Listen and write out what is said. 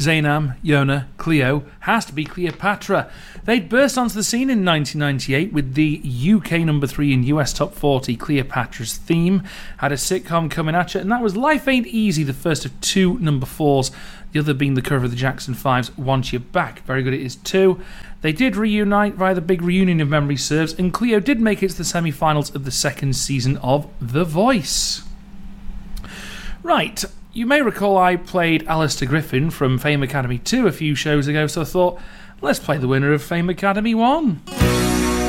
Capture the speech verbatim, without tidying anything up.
Zaynab, Yona, Cleo, has to be Cleopatra. They'd burst onto the scene in nineteen ninety-eight with the U K number three in U S Top forty, Cleopatra's Theme. Had a sitcom coming at you, and that was Life Ain't Easy, the first of two number fours, the other being the cover of the Jackson Five's Want You Back. Very good it is too. They did reunite via the big reunion of Memory Serves, and Cleo did make it to the semi-finals of the second season of The Voice. Right, you may recall I played Alistair Griffin from Fame Academy two a few shows ago, so I thought, let's play the winner of Fame Academy one.